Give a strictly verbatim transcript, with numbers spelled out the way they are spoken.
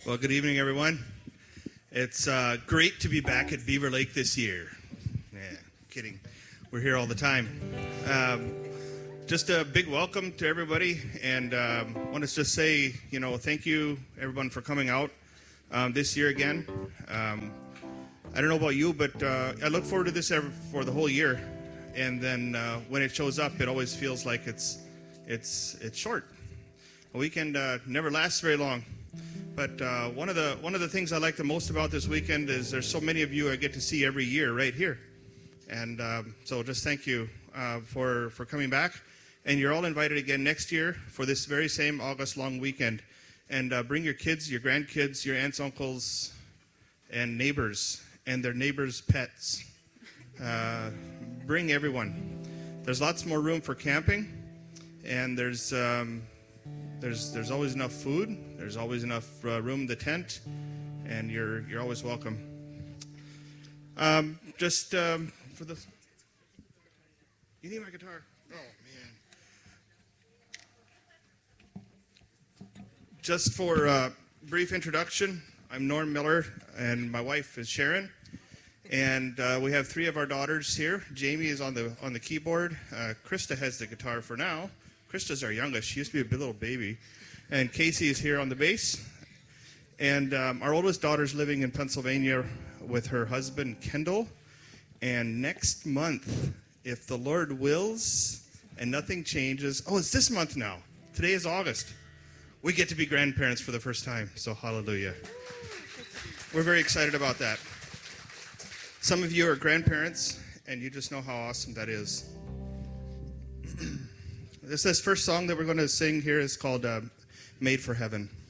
Well, good evening, everyone. It's uh, great to be back at Beaver Lake this year. Yeah, kidding. We're here all the time. Um, just a big welcome to everybody, and um, I want to just say, you know, thank you, everyone, for coming out um, this year again. Um, I don't know about you, but uh, I look forward to this every, for the whole year, and then uh, when it shows up, it always feels like it's it's it's short. A weekend uh, never lasts very long. But uh, one of the one of the things I like the most about this weekend is there's so many of you I get to see every year right here, and um, so just thank you uh, for for coming back, and you're all invited again next year for this very same August long weekend, and uh, bring your kids, your grandkids, your aunts, uncles, and neighbors, and their neighbors' pets. Uh, bring everyone. There's lots more room for camping, and there's. Um, There's there's always enough food. There's always enough uh, room in the tent, and you're you're always welcome. Um, just um, for the, you need my guitar. Oh man. Just for a brief introduction, I'm Norm Miller, and my wife is Sharon, and uh, we have three of our daughters here. Jamie is on the on the keyboard. Uh, Krista has the guitar for now. Krista's our youngest. She used to be a little baby. And Casey is here on the bass. And um, our oldest daughter's living in Pennsylvania with her husband, Kendall. And next month, if the Lord wills and nothing changes, oh, it's this month now. Today is August. We get to be grandparents for the first time, so hallelujah. We're very excited about that. Some of you are grandparents, and you just know how awesome that is. This, this first song that we're going to sing here is called uh, Made for Heaven.